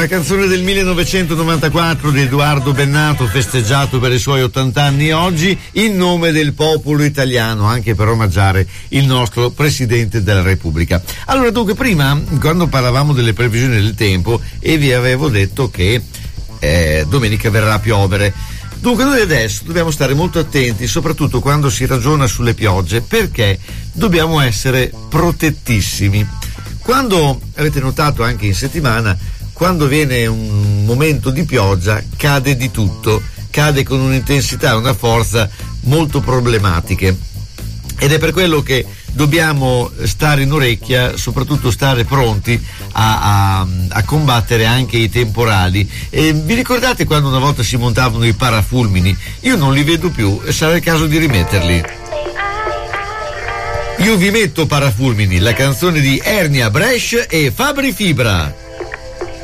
Una canzone del 1994 di Edoardo Bennato, festeggiato per i suoi 80 anni oggi, in nome del popolo italiano, anche per omaggiare il nostro Presidente della Repubblica. Allora, dunque, prima, quando parlavamo delle previsioni del tempo, e vi avevo detto che domenica verrà a piovere. Dunque noi adesso dobbiamo stare molto attenti, soprattutto quando si ragiona sulle piogge, perché dobbiamo essere protettissimi. Quando, avete notato anche in settimana, quando viene un momento di pioggia cade di tutto, cade con un'intensità e una forza molto problematiche, ed è per quello che dobbiamo stare in orecchia, soprattutto stare pronti a combattere anche i temporali. E vi ricordate quando una volta si montavano i parafulmini? Io non li vedo più e sarà il caso di rimetterli. Io vi metto Parafulmini, la canzone di Ernia Bresch e Fabri Fibra.